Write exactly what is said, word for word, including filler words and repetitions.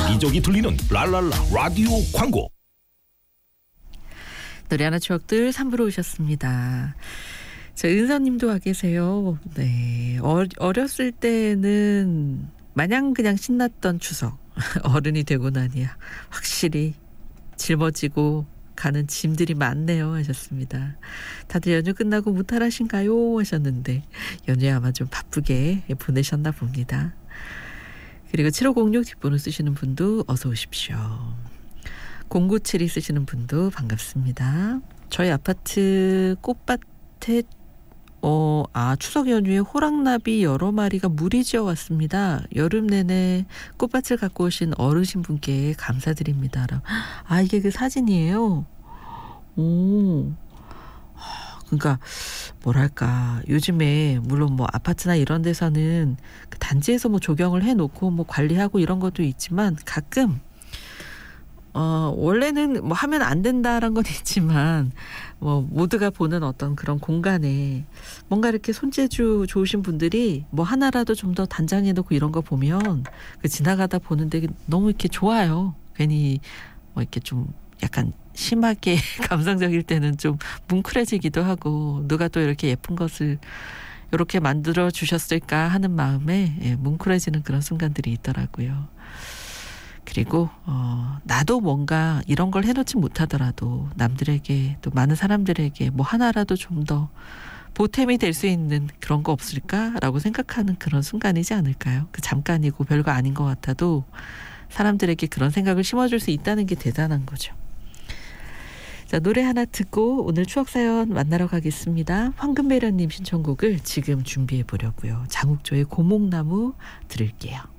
여기저기 들리는 랄랄라 라디오 광고. 노래 하나 추억들 삼 부로 오셨습니다. 자, 은서님도 와 계세요. 네, 어, 어렸을 때는 마냥 그냥 신났던 추석. 어른이 되고 나니야 확실히 짊어지고 가는 짐들이 많네요 하셨습니다. 다들 연휴 끝나고 무탈하신가요 하셨는데 연휴에 아마 좀 바쁘게 보내셨나 봅니다. 그리고 칠오공육 뒷번호 쓰시는 분도 어서 오십시오. 공구칠이 쓰시는 분도 반갑습니다. 저희 아파트 꽃밭에 어, 아, 추석 연휴에 호랑나비 여러 마리가 무리지어 왔습니다. 여름 내내 꽃밭을 갖고 오신 어르신 분께 감사드립니다. 아, 이게 그 사진이에요? 오. 그러니까 뭐랄까 요즘에 물론 뭐 아파트나 이런 데서는 그 단지에서 뭐 조경을 해놓고 뭐 관리하고 이런 것도 있지만 가끔 어, 원래는 뭐 하면 안 된다라는 건 있지만, 뭐, 모두가 보는 어떤 그런 공간에 뭔가 이렇게 손재주 좋으신 분들이 뭐 하나라도 좀 더 단장해놓고 이런 거 보면 그 지나가다 보는데 너무 이렇게 좋아요. 괜히 뭐 이렇게 좀 약간 심하게 감상적일 때는 좀 뭉클해지기도 하고, 누가 또 이렇게 예쁜 것을 이렇게 만들어 주셨을까 하는 마음에 예, 뭉클해지는 그런 순간들이 있더라고요. 그리고 어, 나도 뭔가 이런 걸 해놓지 못하더라도 남들에게 또 많은 사람들에게 뭐 하나라도 좀 더 보탬이 될 수 있는 그런 거 없을까라고 생각하는 그런 순간이지 않을까요? 그 잠깐이고 별거 아닌 것 같아도 사람들에게 그런 생각을 심어줄 수 있다는 게 대단한 거죠. 자, 노래 하나 듣고 오늘 추억사연 만나러 가겠습니다. 황금배련님 신청곡을 지금 준비해 보려고요. 장욱조의 고목나무 들을게요.